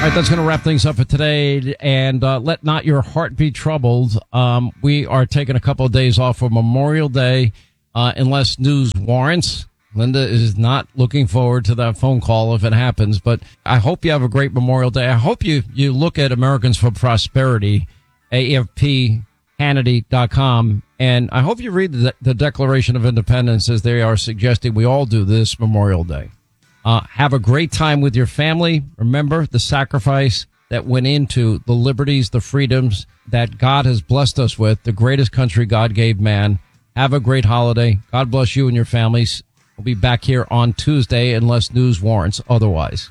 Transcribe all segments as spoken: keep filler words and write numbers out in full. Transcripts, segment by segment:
All right, that's going to wrap things up for today. And uh, let not your heart be troubled. Um, we are taking a couple of days off for Memorial Day, uh, unless news warrants. Linda is not looking forward to that phone call if it happens. But I hope you have a great Memorial Day. I hope you, you look at Americans for Prosperity, A F P Hannity dot com. And I hope you read the, the Declaration of Independence as they are suggesting we all do this Memorial Day. Uh, have a great time with your family. Remember the sacrifice that went into the liberties, the freedoms that God has blessed us with, the greatest country God gave man. Have a great holiday. God bless you and your families. We'll be back here on Tuesday unless news warrants otherwise.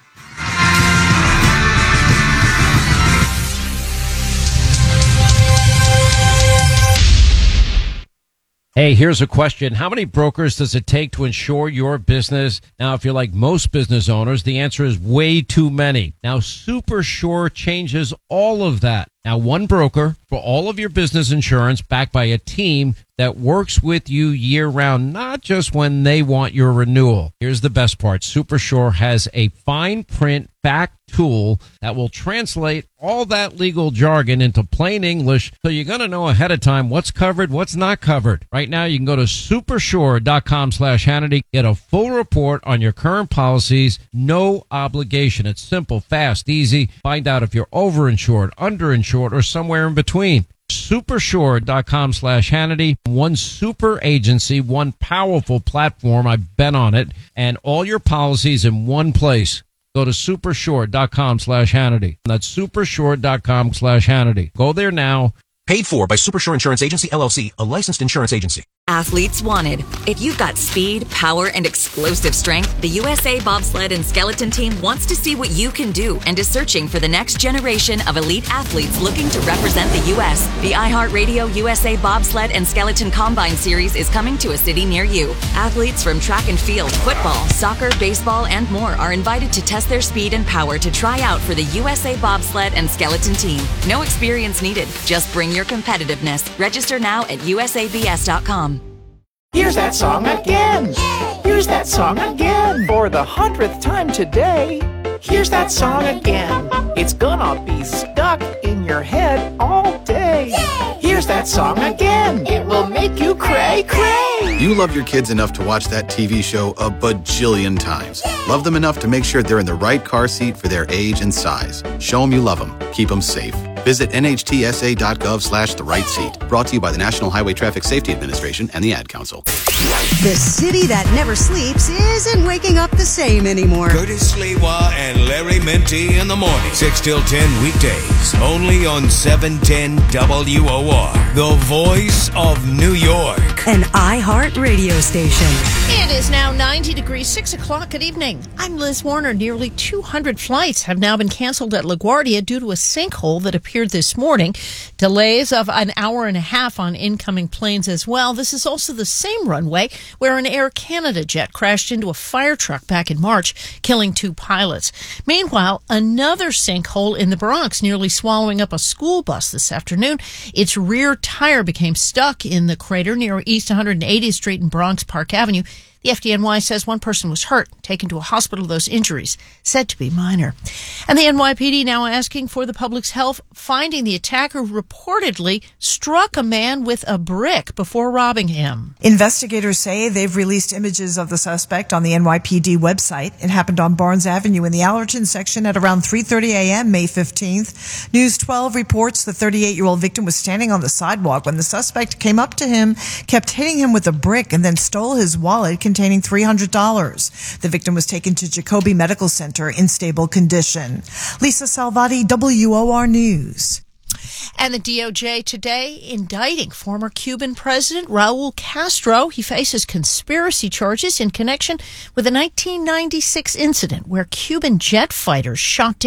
Hey, here's a question. How many brokers does it take to insure your business? Now, if you're like most business owners, the answer is way too many. Now, SuperSure changes all of that. Now, one broker for all of your business insurance backed by a team that works with you year round, not just when they want your renewal. Here's the best part. SuperSure has a fine print fact tool that will translate all that legal jargon into plain English, so you're going to know ahead of time what's covered, what's not covered. Right now, you can go to supersure.com slash Hannity, get a full report on your current policies, no obligation. It's simple, fast, easy. Find out if you're overinsured, underinsured, or somewhere in between. Supersure.com slash Hannity. One super agency, one powerful platform. I've been on it, and all your policies in one place. Go to supersure.com slash Hannity. That's supersure.com slash Hannity. Go there now. Paid for by Supersure Insurance Agency, L L C, a licensed insurance agency. Athletes wanted. If you've got speed, power, and explosive strength, the U S A Bobsled and Skeleton Team wants to see what you can do and is searching for the next generation of elite athletes looking to represent the U S The iHeartRadio U S A Bobsled and Skeleton Combine Series is coming to a city near you. Athletes from track and field, football, soccer, baseball, and more are invited to test their speed and power to try out for the U S A Bobsled and Skeleton Team. No experience needed. Just bring your competitiveness. Register now at U S A B S dot com. Here's that song again. Here's that song again. For the hundredth time today. Here's that song again. It's gonna be stuck in your head all day. Here's that song again. It will make you cray cray. You love your kids enough to watch that T V show a bajillion times. Love them enough to make sure they're in the right car seat for their age and size. Show them you love them. Keep them safe. Visit N H T S A dot gov slash the right seat. Brought to you by the National Highway Traffic Safety Administration and the Ad Council. The city that never sleeps isn't waking up the same anymore. Curtis Sliwa and Larry Menti in the morning. six till ten weekdays. Only on seven ten W O R. The voice of New York. An iHeart radio station. It is now ninety degrees, six o'clock at evening. I'm Liz Warner. Nearly two hundred flights have now been canceled at LaGuardia due to a sinkhole that appeared this morning. Delays of an hour and a half on incoming planes as well. This is also the same runway where an Air Canada jet crashed into a fire truck back in March, killing two pilots. Meanwhile, another sinkhole in the Bronx, nearly swallowing up a school bus this afternoon. Its rear tire became stuck in the crater near East one hundred eightieth Street and Bronx Park Avenue. The F D N Y says one person was hurt, taken to a hospital. Those injuries said to be minor. And the N Y P D now asking for the public's help finding the attacker who reportedly struck a man with a brick before robbing him. Investigators say they've released images of the suspect on the N Y P D website. It happened on Barnes Avenue in the Allerton section at around three thirty a.m. May fifteenth. News twelve reports the thirty-eight-year-old victim was standing on the sidewalk when the suspect came up to him, kept hitting him with a brick, and then stole his wallet containing three hundred dollars. The victim was taken to Jacoby Medical Center in stable condition. Lisa Salvati, W O R News. And the D O J today indicting former Cuban President Raul Castro. He faces conspiracy charges in connection with a nineteen ninety-six incident where Cuban jet fighters shot down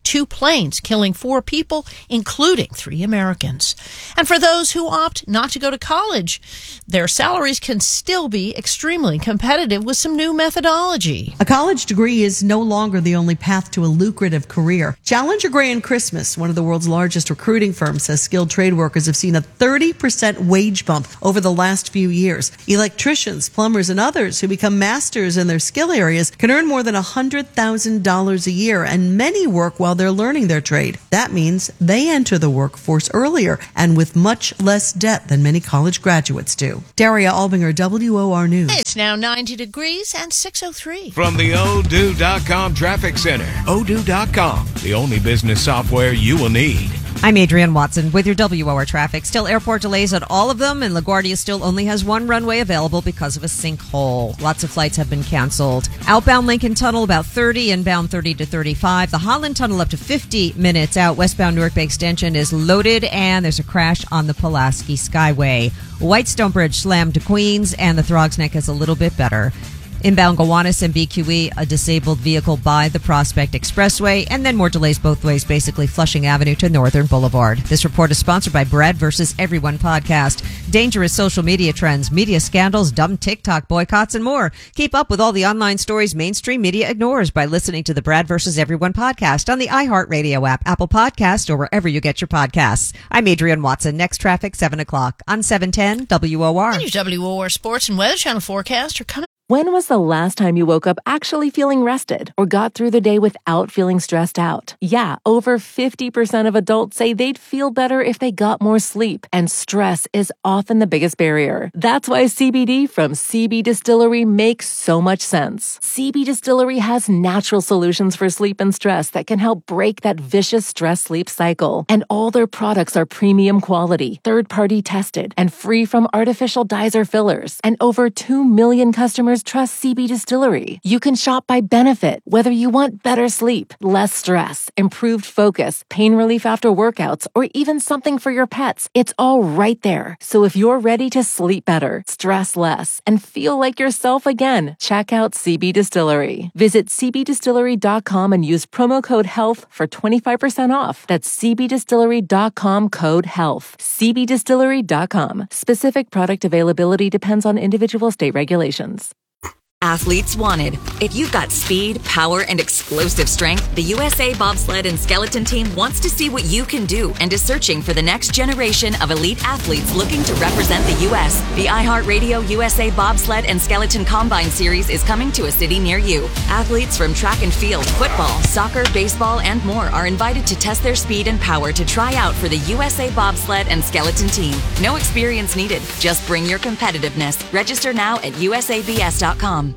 two planes, killing four people, including three Americans. And for those who opt not to go to college, their salaries can still be extremely competitive with some new methodology. A college degree is no longer the only path to a lucrative career. Challenger Gray and Christmas, one of the world's largest recruiting firms, says skilled trade workers have seen a thirty percent wage bump over the last few years. Electricians, plumbers, and others who become masters in their skill areas can earn more than one hundred thousand dollars a year, and many work while they're learning their trade. That means they enter the workforce earlier and with much less debt than many college graduates do. Daria Albinger, W O R News. It's now ninety degrees and six oh three. From the Odoo dot com Traffic Center, Odoo dot com, the only business software you will need. I'm Adrienne Watson with your W O R traffic. Still airport delays at all of them, and LaGuardia still only has one runway available because of a sinkhole. Lots of flights have been canceled. Outbound Lincoln Tunnel about thirty, inbound thirty to thirty-five. The Holland Tunnel up to fifty minutes out. Westbound Newark Bay Extension is loaded, and there's a crash on the Pulaski Skyway. Whitestone Bridge slammed to Queens, and the Throgs Neck is a little bit better. Inbound Gowanus and B Q E, a disabled vehicle by the Prospect Expressway, and then more delays both ways, basically Flushing Avenue to Northern Boulevard. This report is sponsored by Brad versus Everyone podcast. Dangerous social media trends, media scandals, dumb TikTok boycotts, and more. Keep up with all the online stories mainstream media ignores by listening to the Brad versus Everyone podcast on the iHeartRadio app, Apple Podcast, or wherever you get your podcasts. I'm Adrienne Watson. Next traffic, seven o'clock on seven ten W O R. And your W O R Sports and Weather Channel forecast are coming. When was the last time you woke up actually feeling rested or got through the day without feeling stressed out? Yeah, over fifty percent of adults say they'd feel better if they got more sleep, and stress is often the biggest barrier. That's why C B D from C B Distillery makes so much sense. C B Distillery has natural solutions for sleep and stress that can help break that vicious stress-sleep cycle. And all their products are premium quality, third-party tested, and free from artificial dyes or fillers. And over two million customers trust C B Distillery. You can shop by benefit, whether you want better sleep, less stress, improved focus, pain relief after workouts, or even something for your pets. It's all right there. So if you're ready to sleep better, stress less, and feel like yourself again, check out C B Distillery. Visit C B distillery dot com and use promo code HEALTH for twenty-five percent off. That's C B distillery dot com code HEALTH. C B distillery dot com. Specific product availability depends on individual state regulations. Athletes wanted. If you've got speed, power, and explosive strength, the U S A Bobsled and Skeleton Team wants to see what you can do and is searching for the next generation of elite athletes looking to represent the U S The iHeartRadio U S A Bobsled and Skeleton Combine Series is coming to a city near you. Athletes from track and field, football, soccer, baseball, and more are invited to test their speed and power to try out for the U S A Bobsled and Skeleton Team. No experience needed. Just bring your competitiveness. Register now at U S A B S dot com.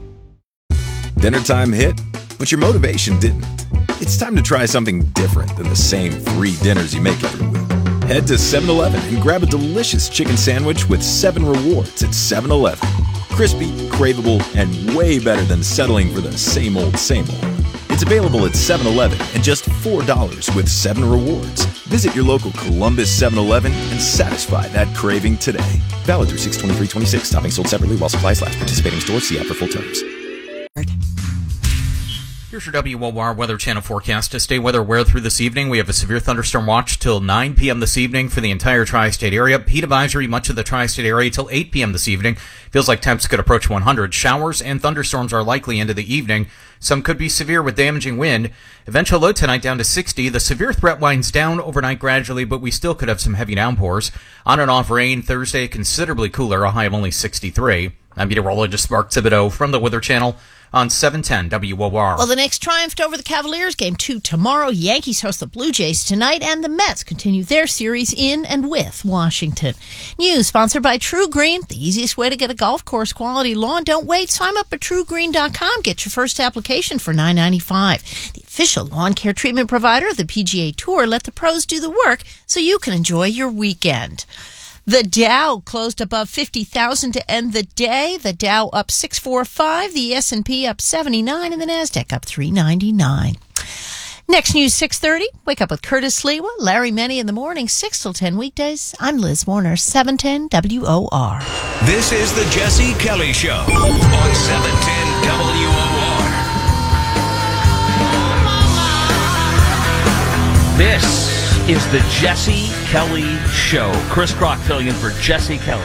Dinner time hit, but your motivation didn't. It's time to try something different than the same three dinners you make every week. Head to seven eleven and grab a delicious chicken sandwich with seven rewards at seven eleven. Crispy, craveable, and way better than settling for the same old, same old. It's available at seven eleven and just four dollars with seven rewards. Visit your local Columbus seven eleven and satisfy that craving today. Valid through six twenty-three twenty-six. Topping sold separately while supplies last. Participating stores. See app for full terms. Here's your W O R Weather Channel forecast. To stay weather aware through this evening, we have a severe thunderstorm watch till nine p.m. this evening for the entire tri-state area. Heat advisory much of the tri-state area till eight p.m. this evening. Feels like temps could approach one hundred. Showers and thunderstorms are likely into the evening. Some could be severe with damaging wind. Eventual low tonight down to sixty. The severe threat winds down overnight gradually, but we still could have some heavy downpours. On and off rain Thursday, considerably cooler, a high of only sixty-three. I'm meteorologist Mark Thibodeau from the Weather Channel on seven ten W O R. Well, the Knicks triumphed over the Cavaliers. Game two tomorrow. Yankees host the Blue Jays tonight, and the Mets continue their series in and with Washington. News sponsored by True Green, the easiest way to get a golf course quality lawn. Don't wait. Sign up at true green dot com. Get your first application for nine ninety-five. The official lawn care treatment provider of the P G A Tour. Let the pros do the work so you can enjoy your weekend. The Dow closed above fifty thousand to end the day. The Dow up six forty-five, the S and P up seventy-nine, and the NASDAQ up three ninety-nine. Next news, six thirty. Wake up with Curtis Lewa, Larry Menny in the morning, six till ten weekdays. I'm Liz Warner, seven ten W O R. This is the Jesse Kelly Show on seven ten W O R. This is the Jesse Kelly Show. Chris Crock filling in for Jesse Kelly.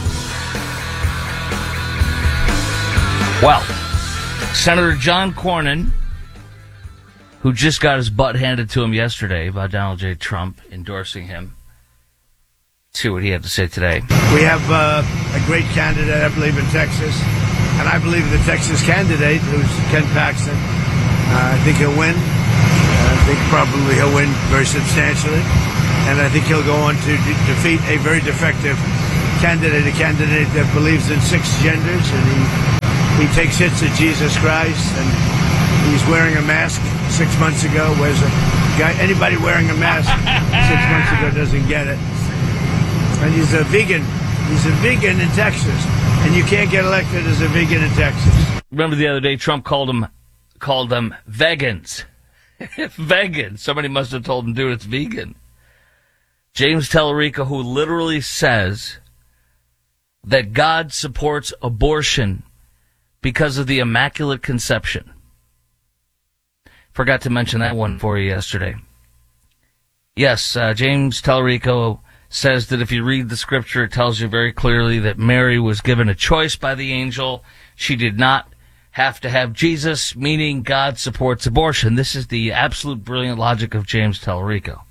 Well, Senator John Cornyn, who just got his butt handed to him yesterday by Donald J. Trump endorsing him. See what he had to say today. We have uh, a great candidate, I believe, in Texas. And I believe the Texas candidate, who's Ken Paxton, uh, I think he'll win. I think probably he'll win very substantially. And I think he'll go on to de- defeat a very defective candidate, a candidate that believes in six genders. And he, he takes hits at Jesus Christ. And he's wearing a mask six months ago. Whereas a guy, anybody wearing a mask six months ago doesn't get it. And he's a vegan. He's a vegan in Texas. And you can't get elected as a vegan in Texas. Remember the other day Trump called them, called them vegans. Vegan. Somebody must have told him, dude, it's vegan. James Tallarico, who literally says that God supports abortion because of the Immaculate Conception. Forgot to mention that one for you yesterday. Yes, uh, James Tallarico says that if you read the scripture, it tells you very clearly that Mary was given a choice by the angel. She did not have to have Jesus, meaning God supports abortion. This is the absolute brilliant logic of James Tallarico.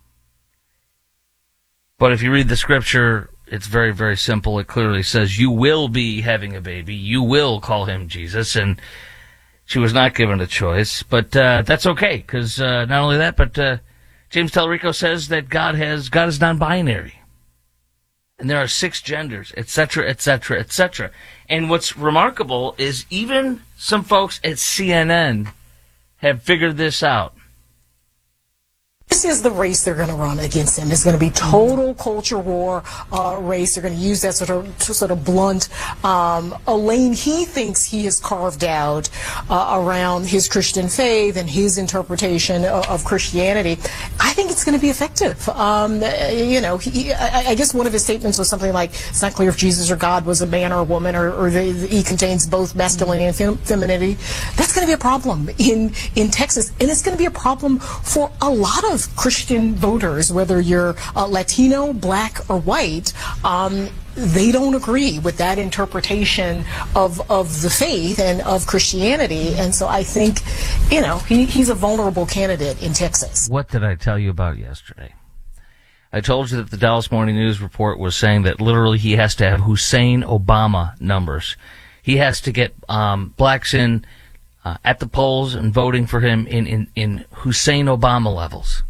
But if you read the scripture, it's very, very simple. It clearly says you will be having a baby. You will call him Jesus. And she was not given a choice. But uh, that's okay, because uh, not only that, but uh, James Tallarico says that God has God is non-binary. And there are six genders, et cetera, et cetera, et cetera. And what's remarkable is even some folks at C N N have figured this out. This is the race they're going to run against him. It's going to be total culture war uh, race. They're going to use that sort of sort of blunt um, a lane he thinks he has carved out uh, around his Christian faith and his interpretation of, of Christianity. I think it's going to be effective. Um, you know, he, I, I guess one of his statements was something like, "It's not clear if Jesus or God was a man or a woman, or, or they, he contains both masculinity and fem- femininity." That's going to be a problem in in Texas, and it's going to be a problem for a lot of Christian voters, whether you're uh, Latino, black, or white. Um, they don't agree with that interpretation of of the faith and of Christianity, and so I think, you know, he, he's a vulnerable candidate in Texas. What did I tell you about yesterday? I told you that the Dallas Morning News report was saying that literally he has to have Hussein Obama numbers. He has to get um, blacks in uh, at the polls and voting for him in, in, in Hussein Obama levels.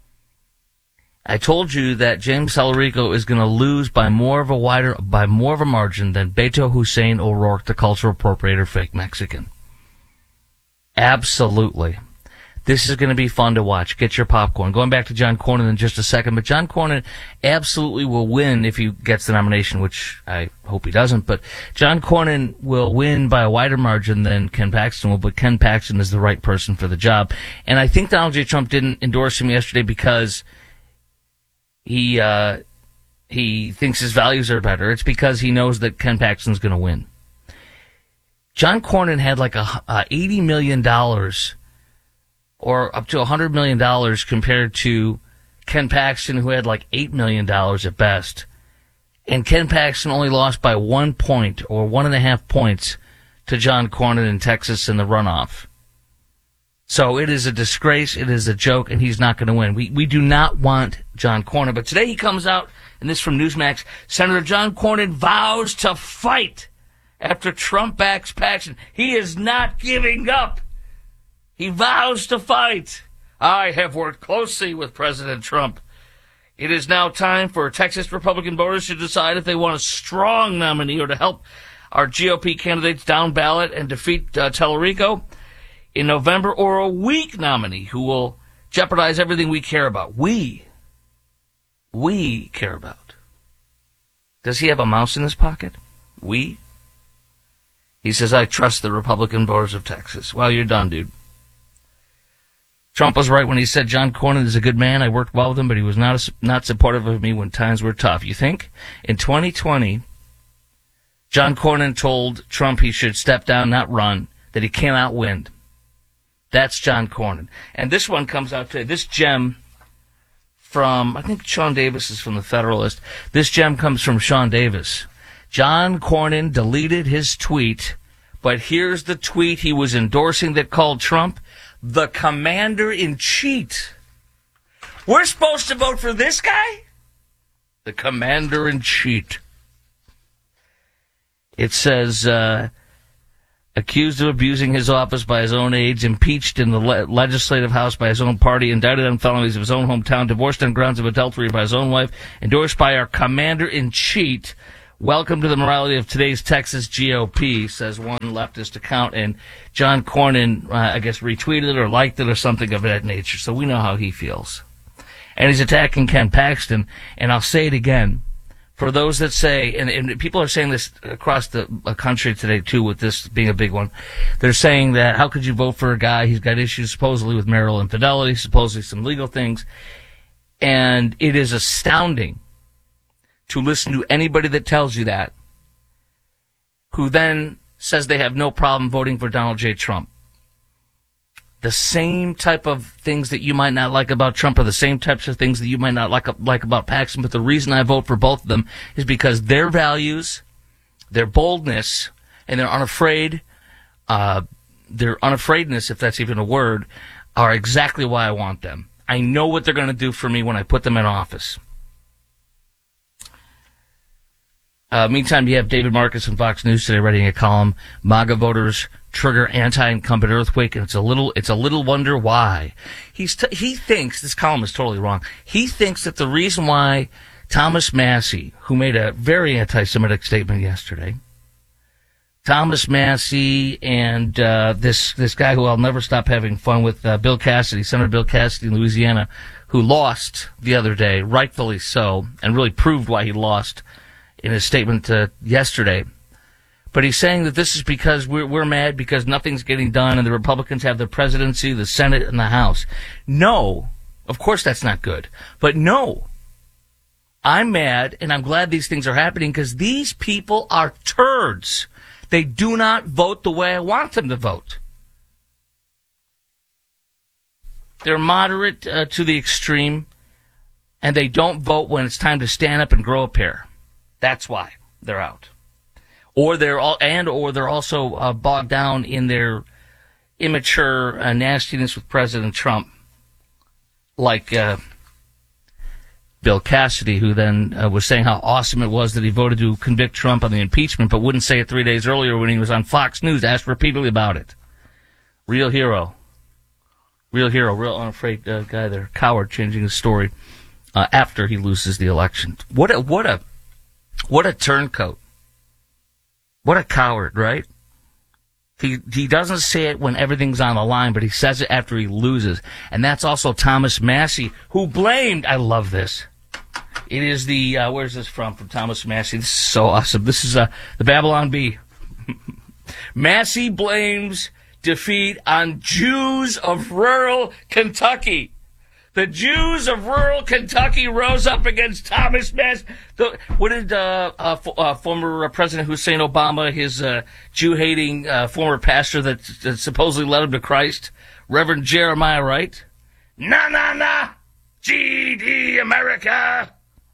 I told you that James Tallarico is going to lose by more of a wider, by more of a margin than Beto Hussein O'Rourke, the cultural appropriator, fake Mexican. Absolutely. This is going to be fun to watch. Get your popcorn. Going back to John Cornyn in just a second, but John Cornyn absolutely will win if he gets the nomination, which I hope he doesn't, but John Cornyn will win by a wider margin than Ken Paxton will, but Ken Paxton is the right person for the job. And I think Donald J. Trump didn't endorse him yesterday because He uh, he thinks his values are better. It's because he knows that Ken Paxton's going to win. John Cornyn had like a, a eighty million dollars or up to one hundred million dollars compared to Ken Paxton, who had like eight million dollars at best. And Ken Paxton only lost by one point or one and a half points to John Cornyn in Texas in the runoff. So it is a disgrace, it is a joke, and he's not going to win. We we do not want John Cornyn. But today he comes out, and this from Newsmax, Senator John Cornyn vows to fight after Trump backs Paxton. He is not giving up. He vows to fight. I have worked closely with President Trump. It is now time for Texas Republican voters to decide if they want a strong nominee or to help our G O P candidates down ballot and defeat uh, Tallarico in November, or a weak nominee who will jeopardize everything we care about. We, we care about. Does he have a mouse in his pocket? We? He says, I trust the Republican voters of Texas. Well, you're done, dude. Trump was right when he said John Cornyn is a good man. I worked well with him, but he was not a, not supportive of me when times were tough. You think? In twenty twenty, John Cornyn told Trump he should step down, not run, that he cannot win. That's John Cornyn. And this one comes out today. This gem from, I think Sean Davis is from the Federalist. This gem comes from Sean Davis. John Cornyn deleted his tweet, but here's the tweet he was endorsing that called Trump the commander-in-chief. We're supposed to vote for this guy? The commander-in-chief. It says, uh, accused of abusing his office by his own aides, impeached in the le- legislative house by his own party, indicted on felonies of his own hometown, divorced on grounds of adultery by his own wife, endorsed by our commander-in-chief. Welcome to the morality of today's Texas G O P, says one leftist account. And John Cornyn, uh, I guess, retweeted it or liked it or something of that nature. So we know how he feels. And he's attacking Ken Paxton. And I'll say it again. For those that say, and, and people are saying this across the uh, country today, too, with this being a big one. They're saying that how could you vote for a guy? He's got issues supposedly with marital infidelity, supposedly some legal things. And it is astounding to listen to anybody that tells you that, who then says they have no problem voting for Donald J. Trump. The same type of things that you might not like about Trump are the same types of things that you might not like, like about Paxton, but the reason I vote for both of them is because their values, their boldness, and their unafraid, uh, their unafraidness, if that's even a word, are exactly why I want them. I know what they're going to do for me when I put them in office. Uh, meantime, you have David Marcus from Fox News today writing a column, MAGA voters trigger anti-incumbent earthquake, and it's a little, it's a little wonder why. He's t- he thinks, this column is totally wrong, he thinks that the reason why Thomas Massie, who made a very anti-Semitic statement yesterday, Thomas Massie and uh, this this guy who I'll never stop having fun with, uh, Bill Cassidy, Senator Bill Cassidy in Louisiana, who lost the other day, rightfully so, and really proved why he lost in his statement uh, yesterday. But he's saying that this is because we're, we're mad because nothing's getting done and the Republicans have the presidency, the Senate, and the House. No, of course that's not good. But no, I'm mad and I'm glad these things are happening because these people are turds. They do not vote the way I want them to vote. They're moderate uh, to the extreme, and they don't vote when it's time to stand up and grow a pair. That's why they're out. Or they're all, and or they're also uh, bogged down in their immature uh, nastiness with President Trump, like uh, Bill Cassidy, who then uh, was saying how awesome it was that he voted to convict Trump on the impeachment, but wouldn't say it three days earlier when he was on Fox News, asked repeatedly about it. Real hero. Real hero, real unafraid uh, guy there. Coward, changing his story uh, after he loses the election. What a, what a, what a turncoat. What a coward, right? He he doesn't say it when everything's on the line, but he says it after he loses. And that's also Thomas Massie, who blamed, I love this. It is the, uh, where's this from? From Thomas Massie. This is so awesome. This is uh, the Babylon Bee. Massie blames defeat on Jews of rural Kentucky. The Jews of rural Kentucky rose up against Thomas Massie. The, what did uh, uh, f- uh, former uh, President Hussein Obama, his uh, Jew-hating uh, former pastor that, that supposedly led him to Christ, Reverend Jeremiah Wright? Na, na, na, G D America.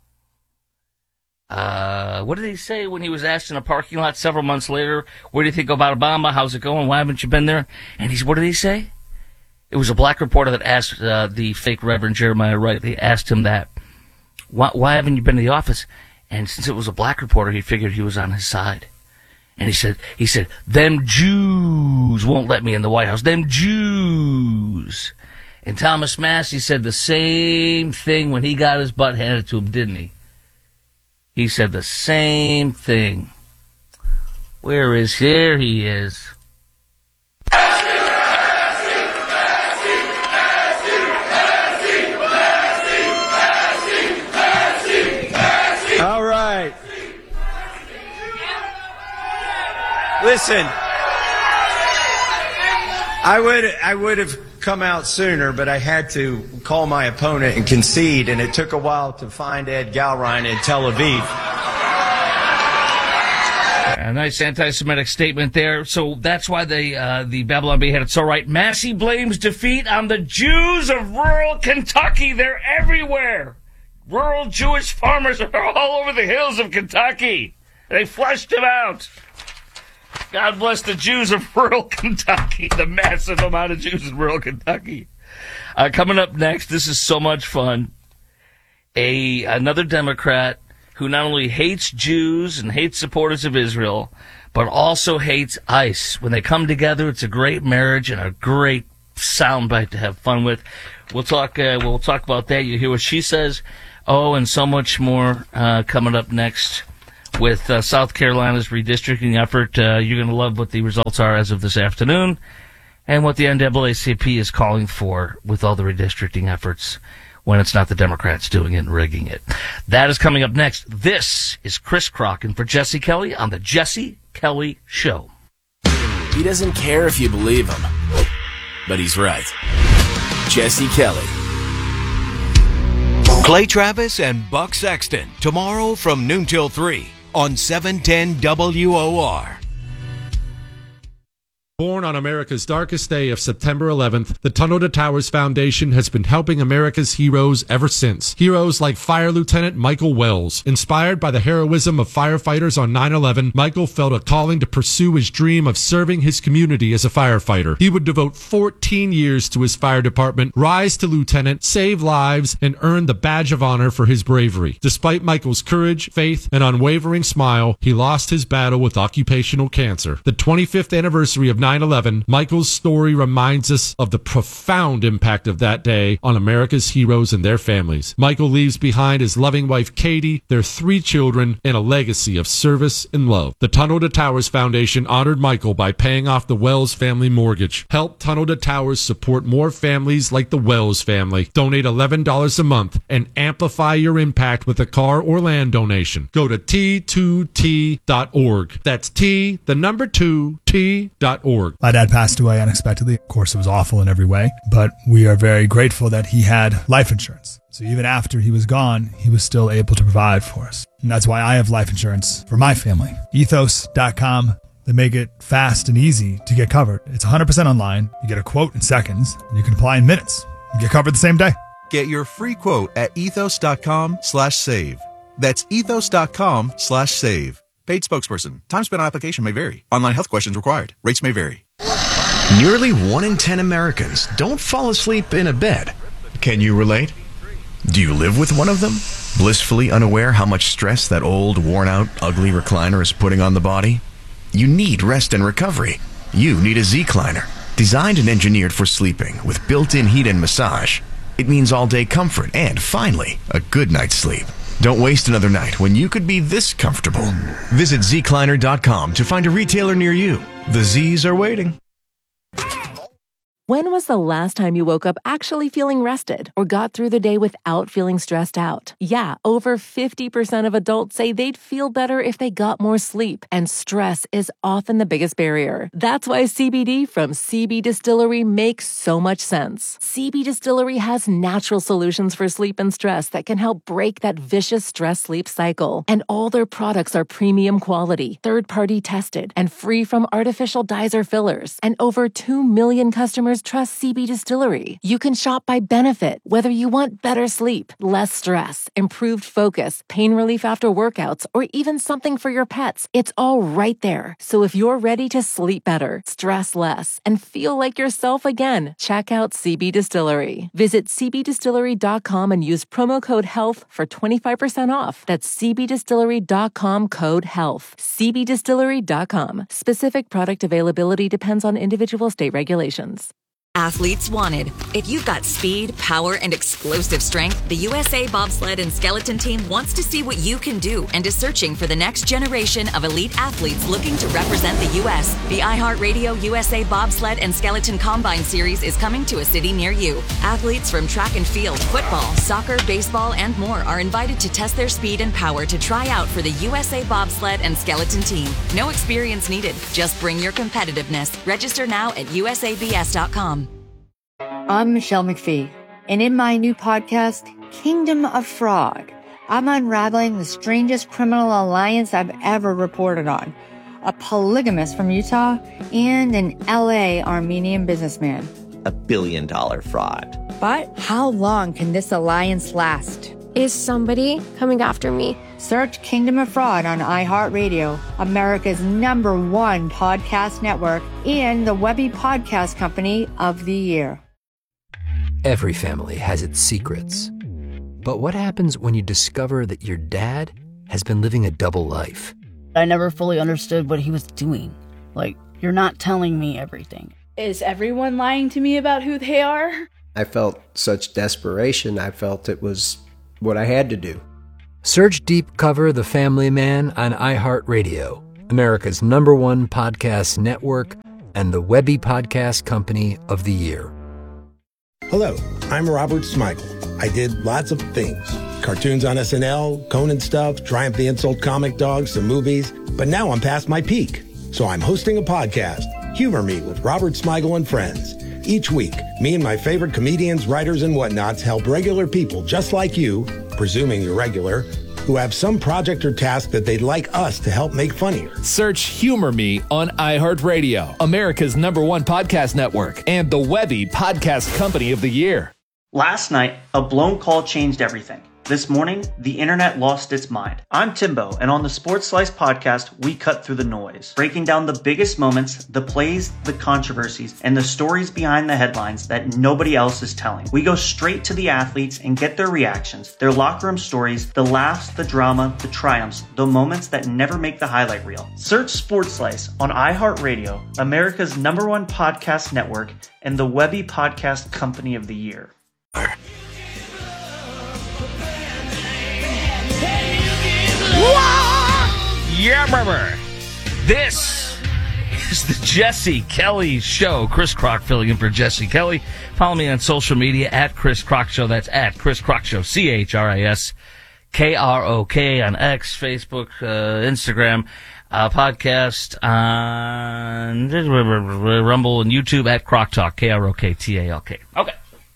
Uh, what did he say when he was asked in a parking lot several months later, what do you think about Obama? How's it going? Why haven't you been there? And he's, what did he say? It was a black reporter that asked uh, the fake Reverend Jeremiah Wright. They asked him that. Why, why haven't you been to the office? And since it was a black reporter, he figured he was on his side. And he said, he said, them Jews won't let me in the White House. Them Jews. And Thomas Massie said the same thing when he got his butt handed to him, didn't he? He said the same thing. Where is, here he is. All right. Listen, I would I would have come out sooner, but I had to call my opponent and concede, and it took a while to find Ed Galrein in Tel Aviv. Yeah, a nice anti-Semitic statement there. So that's why the uh, the Babylon Bee had it so right. Massey blames defeat on the Jews of rural Kentucky. They're everywhere. Rural Jewish farmers are all over the hills of Kentucky. They flushed them out. God bless the Jews of rural Kentucky. The massive amount of Jews in rural Kentucky. Uh, coming up next, this is so much fun. A another Democrat who not only hates Jews and hates supporters of Israel, but also hates ICE. When they come together, it's a great marriage and a great soundbite to have fun with. We'll talk. Uh, we'll talk about that. You hear what she says. Oh, and so much more uh, coming up next with uh, South Carolina's redistricting effort. Uh, you're going to love what the results are as of this afternoon, and what the N double A C P is calling for with all the redistricting efforts, when it's not the Democrats doing it and rigging it. That is coming up next. This is Chris Crocken for Jesse Kelly on the Jesse Kelly Show. He doesn't care if you believe him, but he's right. Jesse Kelly. Clay Travis and Buck Sexton, tomorrow from noon till three on seven ten W O R. Born on America's darkest day of September eleventh, the Tunnel to Towers Foundation has been helping America's heroes ever since. Heroes like Fire Lieutenant Michael Wells. Inspired by the heroism of firefighters on nine eleven, Michael felt a calling to pursue his dream of serving his community as a firefighter. He would devote fourteen years to his fire department, rise to lieutenant, save lives, and earn the badge of honor for his bravery. Despite Michael's courage, faith, and unwavering smile, he lost his battle with occupational cancer. The twenty-fifth anniversary of nine eleven, Michael's story reminds us of the profound impact of that day on America's heroes and their families. Michael leaves behind his loving wife Katie, their three children, and a legacy of service and love. The Tunnel to Towers Foundation honored Michael by paying off the Wells family mortgage. Help Tunnel to Towers support more families like the Wells family. Donate eleven dollars a month and amplify your impact with a car or land donation. Go to T two T dot org. That's T, the number two, T dot org. My dad passed away unexpectedly. Of course, it was awful in every way, but we are very grateful that he had life insurance. So even after he was gone, he was still able to provide for us. And that's why I have life insurance for my family. ethos dot com. They make it fast and easy to get covered. It's one hundred percent online. You get a quote in seconds, and you can apply in minutes. You get covered the same day. Get your free quote at ethos dot com slash save. That's ethos dot com slash save. Paid spokesperson. Time spent on application may vary. Online health questions required. Rates may vary. Nearly one in ten Americans don't fall asleep in a bed. Can you relate? Do you live with one of them? Blissfully unaware how much stress that old, worn-out, ugly recliner is putting on the body? You need rest and recovery. You need a Z-Cliner. Designed and engineered for sleeping with built-in heat and massage. It means all-day comfort and, finally, a good night's sleep. Don't waste another night when you could be this comfortable. Visit Z Cliner dot com to find a retailer near you. The Z's are waiting. When was the last time you woke up actually feeling rested or got through the day without feeling stressed out? Yeah, over fifty percent of adults say they'd feel better if they got more sleep, and stress is often the biggest barrier. That's why C B D from C B Distillery makes so much sense. C B Distillery has natural solutions for sleep and stress that can help break that vicious stress-sleep cycle. And all their products are premium quality, third-party tested, and free from artificial dyes or fillers. And over two million customers trust C B Distillery. You can shop by benefit, whether you want better sleep, less stress, improved focus, pain relief after workouts, or even something for your pets. It's all right there. So if you're ready to sleep better, stress less, and feel like yourself again, check out C B Distillery. Visit C B distillery dot com and use promo code HEALTH for twenty-five percent off. That's C B distillery dot com code HEALTH. C B distillery dot com. Specific product availability depends on individual state regulations. Athletes wanted. If you've got speed, power, and explosive strength, the U S A Bobsled and Skeleton Team wants to see what you can do and is searching for the next generation of elite athletes looking to represent the U S. The iHeartRadio U S A Bobsled and Skeleton Combine Series is coming to a city near you. Athletes from track and field, football, soccer, baseball, and more are invited to test their speed and power to try out for the U S A Bobsled and Skeleton Team. No experience needed. Just bring your competitiveness. Register now at U S A B S dot com. I'm Michelle McPhee, and in my new podcast, Kingdom of Fraud, I'm unraveling the strangest criminal alliance I've ever reported on. a polygamist from Utah, and an L A Armenian businessman. A billion dollar fraud. But how long can this alliance last? Is somebody coming after me? Search Kingdom of Fraud on iHeartRadio, America's number one podcast network, and the Webby Podcast Company of the Year. Every family has its secrets. But what happens when you discover that your dad has been living a double life? I never fully understood what he was doing. Like, you're not telling me everything. Is everyone lying to me about who they are? I felt such desperation. I felt it was what I had to do. Search Deep Cover The Family Man on iHeartRadio, America's number one podcast network, and the Webby Podcast Company of the Year. Hello, I'm Robert Smigel. I did lots of things. Cartoons on S N L, Conan stuff, Triumph the Insult comic dogs, some movies. But now I'm past my peak. So I'm hosting a podcast, Humor Me with Robert Smigel and Friends. Each week, me and my favorite comedians, writers, and whatnots help regular people just like you, presuming you're regular, who have some project or task that they'd like us to help make funnier. Search Humor Me on iHeartRadio, America's number one podcast network, and the Webby Podcast Company of the Year. Last night, a blown call changed everything. This morning, the internet lost its mind. I'm Timbo, and on the Sports Slice podcast, we cut through the noise, breaking down the biggest moments, the plays, the controversies, and the stories behind the headlines that nobody else is telling. We go straight to the athletes and get their reactions, their locker room stories, the laughs, the drama, the triumphs, the moments that never make the highlight reel. Search Sports Slice on iHeartRadio, America's number one podcast network, and the Webby Podcast Company of the Year. Yeah, brother. This is the Jesse Kelly Show. Chris Crock filling in for Jesse Kelly. Follow me on social media at Chris Crock Show. That's at Chris Crock Show. C H R I S K R O K on X, Facebook, uh, Instagram, uh, podcast on Rumble and YouTube at Crock Talk. K R O K T A L K. Okay.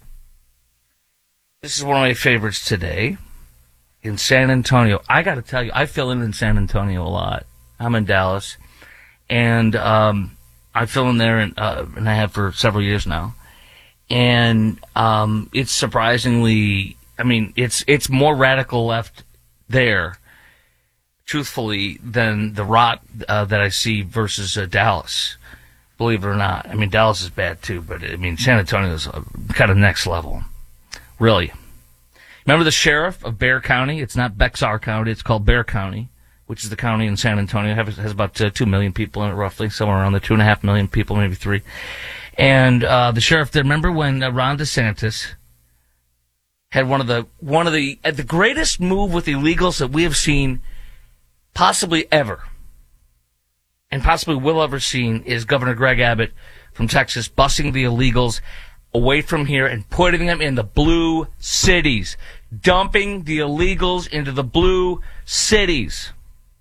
This is one of my favorites today. In San Antonio. I got to tell you, I fill in in San Antonio a lot. I'm in Dallas, and um, I fill in there, and, uh, and I have for several years now. And um, it's surprisingly, I mean, it's it's more radical left there, truthfully, than the rot uh, that I see versus uh, Dallas. Believe it or not. I mean, Dallas is bad too, but I mean, San Antonio is uh, kind of next level, really. Remember the sheriff of Bexar County? It's not Bexar County. It's called Bexar County, which is the county in San Antonio. It has, has about uh, two million people in it, roughly, somewhere around the two and a half million people, maybe three. And uh, the sheriff there, remember when uh, Ron DeSantis had one of the one of the uh, the greatest move with illegals that we have seen possibly ever, and possibly will ever seen, is Governor Greg Abbott from Texas busing the illegals away from here and putting them in the blue cities, dumping the illegals into the blue cities.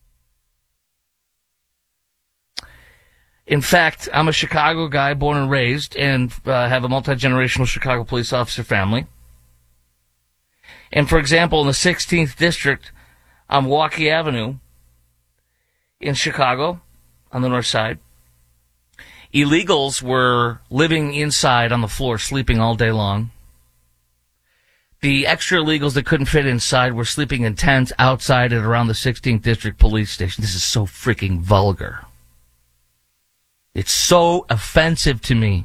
In fact, I'm a Chicago guy, born and raised, and uh, have a multi-generational Chicago police officer family. And for example, in the sixteenth district on Milwaukee Avenue in Chicago, on the north side, illegals were living inside on the floor, sleeping all day long. The extra illegals that couldn't fit inside were sleeping in tents outside and around the sixteenth District Police Station. This is so freaking vulgar. It's so offensive to me.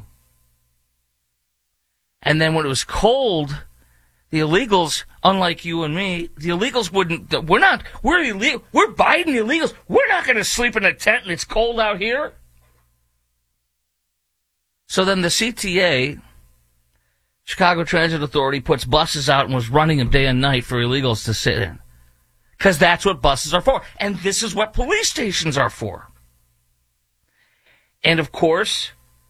And then when it was cold, the illegals, unlike you and me, the illegals wouldn't, we're not, we're illegal, we're Biden illegals. We're not going to sleep in a tent and it's cold out here. So then the C T A, Chicago Transit Authority, puts buses out and was running them day and night for illegals to sit in. Because that's what buses are for. And this is what police stations are for. And of course,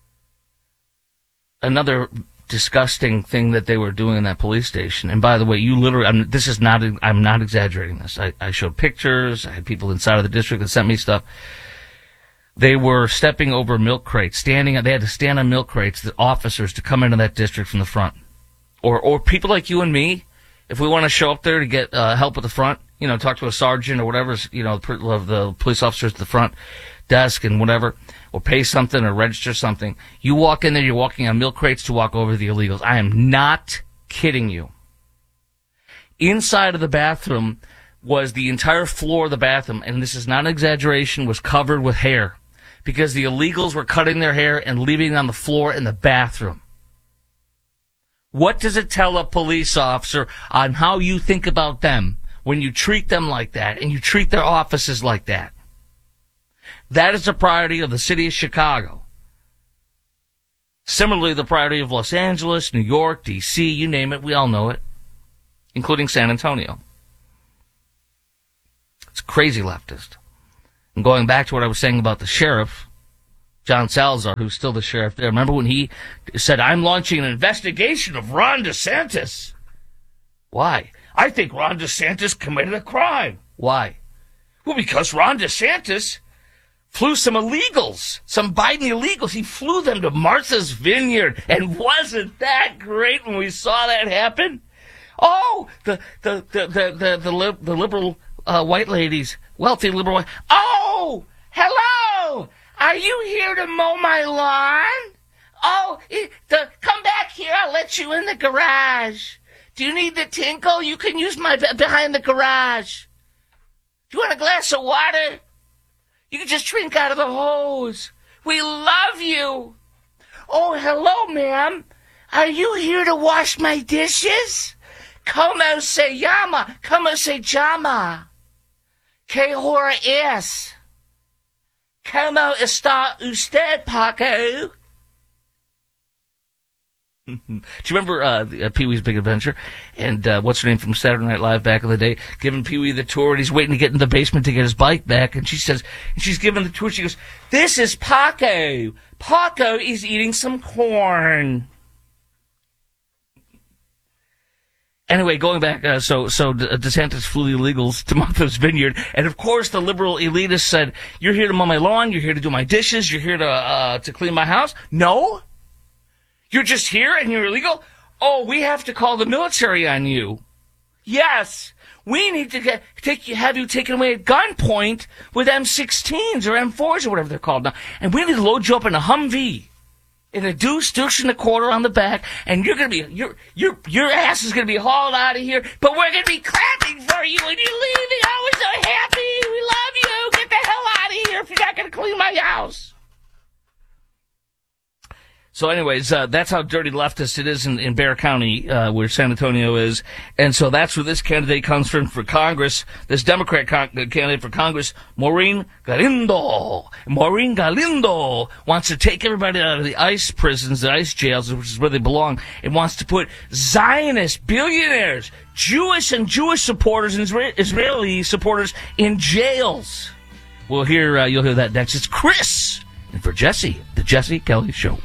another disgusting thing that they were doing in that police station, and by the way, you literally, I'm, this is not, I'm not exaggerating this. I, I showed pictures, I had people inside of the district that sent me stuff. They were stepping over milk crates, standing, they had to stand on milk crates, the officers, to come into that district from the front. Or, or people like you and me, if we want to show up there to get uh, help at the front, you know, talk to a sergeant or whatever, you know, of the police officers at the front, desk and whatever, or pay something or register something. You walk in there, you're walking on milk crates to walk over the illegals. I am not kidding you. Inside of the bathroom was the entire floor of the bathroom, and this is not an exaggeration, was covered with hair because the illegals were cutting their hair and leaving it on the floor in the bathroom. What does it tell a police officer on how you think about them when you treat them like that and you treat their offices like that? That is the priority of the city of Chicago. Similarly, the priority of Los Angeles, New York, D C, you name it, we all know it, including San Antonio. It's crazy leftist. And going back to what I was saying about the sheriff, John Salazar, who's still the sheriff there. Remember when he said, I'm launching an investigation of Ron DeSantis? Why? I think Ron DeSantis committed a crime. Why? Well, because Ron DeSantis flew some illegals, some Biden illegals. He flew them to Martha's Vineyard. And wasn't that great when we saw that happen? Oh, the, the, the, the, the, the, li- the liberal uh, white ladies, wealthy liberal white. Oh, hello! Are you here to mow my lawn? Oh, it, the, come back here. I'll let you in the garage. Do you need the tinkle? You can use my behind the garage. Do you want a glass of water? You can just drink out of the hose. We love you. Oh, hello, ma'am. Are you here to wash my dishes? Como se llama? Como se llama? Que hora es? Como está usted, Paco? Do you remember uh, uh, Pee-wee's Big Adventure? And uh, what's her name from Saturday Night Live back in the day? Giving Pee-wee the tour, and he's waiting to get in the basement to get his bike back. And she says, and she's giving the tour, she goes, this is Paco. Paco is eating some corn. Anyway, going back, uh, so so DeSantis flew the illegals to Martha's Vineyard, and of course the liberal elitists said, "You're here to mow my lawn, you're here to do my dishes, you're here to uh, to clean my house." No, you're just here and you're illegal. Oh, we have to call the military on you. Yes, we need to get take you, have you taken away at gunpoint with M sixteens or M fours or whatever they're called now, and we need to load you up in a Humvee. In a deuce, deuce and a quarter on the back, and you're gonna be your your your ass is gonna be hauled out of here. But we're gonna be clapping for you when you're leaving. Oh, we're so happy. We love you. Get the hell out of here if you're not gonna clean my house. So, anyways, uh, that's how dirty leftist it is in, in Bexar County, uh, where San Antonio is, and so that's where this candidate comes from for Congress. This Democrat con- candidate for Congress, Maureen Galindo. Maureen Galindo wants to take everybody out of the ICE prisons, the ICE jails, which is where they belong, and wants to put Zionist billionaires, Jewish and Jewish supporters, and Isra- Israeli supporters in jails. We'll hear. Uh, you'll hear that next. It's Chris, and for Jesse, the Jesse Kelly Show.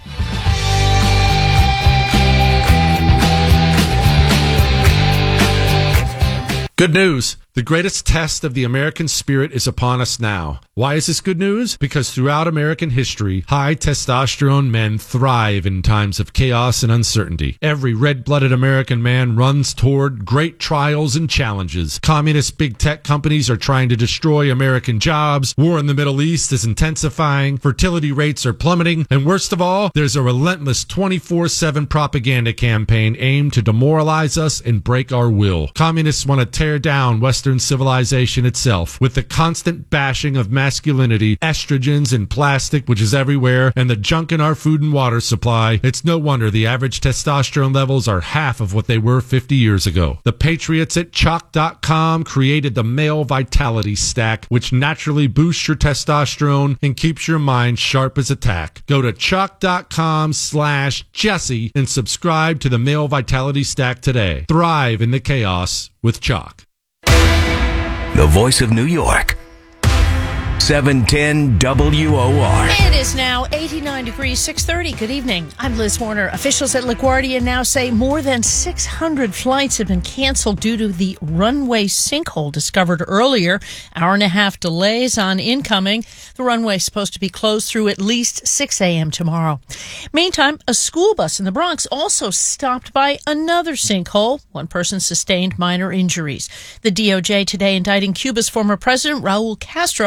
Good news. The greatest test of the American spirit is upon us now. Why is this good news? Because throughout American history, high testosterone men thrive in times of chaos and uncertainty. Every red-blooded American man runs toward great trials and challenges. Communist big tech companies are trying to destroy American jobs. War in the Middle East is intensifying. Fertility rates are plummeting. And worst of all, there's a relentless twenty-four seven propaganda campaign aimed to demoralize us and break our will. Communists want to tear down Western civilization itself with the constant bashing of masculinity, estrogens and plastic, which is everywhere, and the junk in our food and water supply. It's no wonder the average testosterone levels are half of what they were fifty years ago. The patriots at chalk dot com created the Male Vitality Stack, which naturally boosts your testosterone and keeps your mind sharp as a tack. Go to chalk dot com slash Jesse and subscribe to the Male Vitality Stack today. Thrive in the chaos with Chalk. The voice of New York. seven ten W O R. It is now eighty-nine degrees, six thirty. Good evening. I'm Liz Warner. Officials at LaGuardia now say more than six hundred flights have been canceled due to the runway sinkhole discovered earlier. Hour and a half delays on incoming. The runway is supposed to be closed through at least six a.m. tomorrow. Meantime, a school bus in the Bronx also stopped by another sinkhole. One person sustained minor injuries. The D O J today indicting Cuba's former president, Raul Castro, with four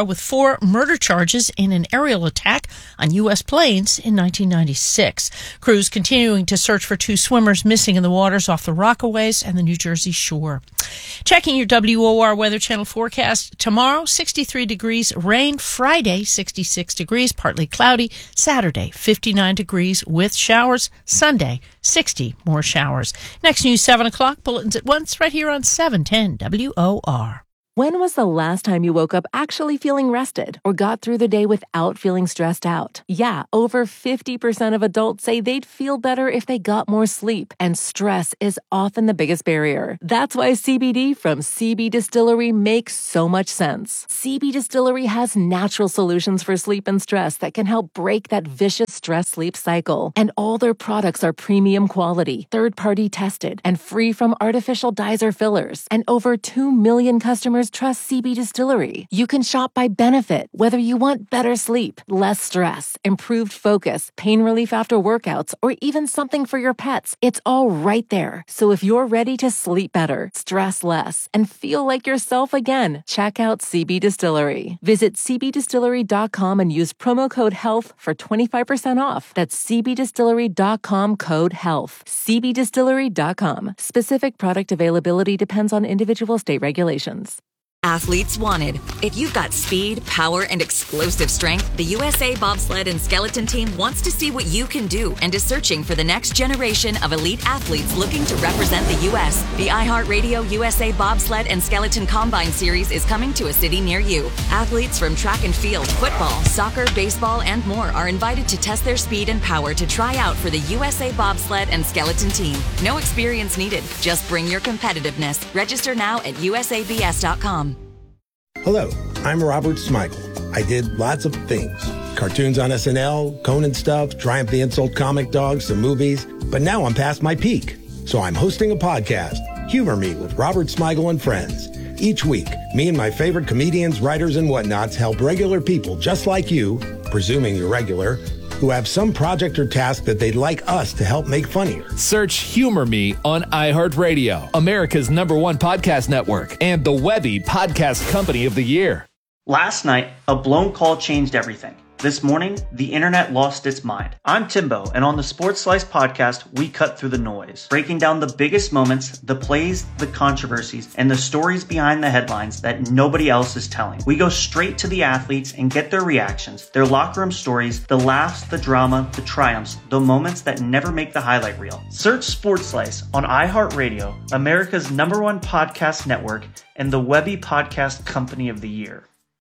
for murder charges in an aerial attack on U S planes in nineteen ninety-six. Crews continuing to search for two swimmers missing in the waters off the Rockaways and the New Jersey shore. Checking your W O R Weather Channel forecast. Tomorrow, sixty-three degrees, rain. Friday, sixty-six degrees, partly cloudy. Saturday, fifty-nine degrees with showers. Sunday, sixty, more showers. Next news, seven o'clock. Bulletins at once, right here on seven ten W O R. When was the last time you woke up actually feeling rested or got through the day without feeling stressed out? Yeah, over fifty percent of adults say they'd feel better if they got more sleep, and stress is often the biggest barrier. That's why C B D from C B Distillery makes so much sense. C B Distillery has natural solutions for sleep and stress that can help break that vicious stress-sleep cycle. And all their products are premium quality, third-party tested, and free from artificial dyes or fillers. And over two million customers trust C B Distillery. You can shop by benefit, whether you want better sleep, less stress, improved focus, pain relief after workouts, or even something for your pets. It's all right there. So if you're ready to sleep better, stress less, and feel like yourself again, check out C B Distillery. Visit c b distillery dot com and use promo code HEALTH for twenty-five percent off. That's c b distillery dot com code HEALTH. c b distillery dot com. Specific product availability depends on individual state regulations. Athletes wanted. If you've got speed, power, and explosive strength, the U S A Bobsled and Skeleton Team wants to see what you can do and is searching for the next generation of elite athletes looking to represent the U S The iHeartRadio U S A Bobsled and Skeleton Combine Series is coming to a city near you. Athletes from track and field, football, soccer, baseball, and more are invited to test their speed and power to try out for the U S A Bobsled and Skeleton Team. No experience needed. Just bring your competitiveness. Register now at u s a b s dot com. Hello, I'm Robert Smigel. I did lots of things. Cartoons on S N L, Conan stuff, Triumph the Insult comic dog, some movies. But now I'm past my peak. So I'm hosting a podcast, Humor Me with Robert Smigel and Friends. Each week, me and my favorite comedians, writers, and whatnots help regular people just like you, presuming you're regular, who have some project or task that they'd like us to help make funnier. Search Humor Me on iHeartRadio, America's number one podcast network, and the Webby Podcast Company of the Year. Last night, a blown call changed everything. This morning, the internet lost its mind. I'm Timbo, and on the Sports Slice podcast, we cut through the noise, breaking down the biggest moments, the plays, the controversies, and the stories behind the headlines that nobody else is telling. We go straight to the athletes and get their reactions, their locker room stories, the laughs, the drama, the triumphs, the moments that never make the highlight reel. Search Sports Slice on iHeartRadio, America's number one podcast network, and the Webby Podcast Company of the Year.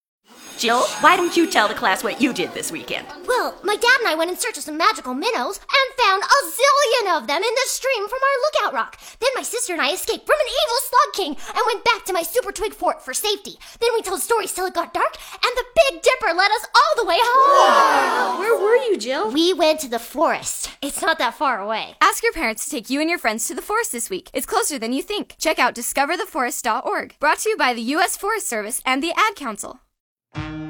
Jill, why don't you tell the class what you did this weekend? Well, my dad and I went in search of some magical minnows and found a zillion of them in the stream from our lookout rock. Then my sister and I escaped from an evil slug king and went back to my super twig fort for safety. Then we told stories till it got dark, and the Big Dipper led us all the way home. Wow. Where were you, Jill? We went to the forest. It's not that far away. Ask your parents to take you and your friends to the forest this week. It's closer than you think. Check out discover the forest dot org. Brought to you by the U S Forest Service and the Ad Council.